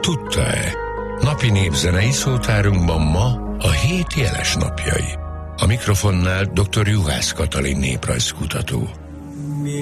Tudta-e? Napi népzenei szótárunkban ma a 7 jeles napjai. A mikrofonnál dr. Juhász Katalin néprajzkutató.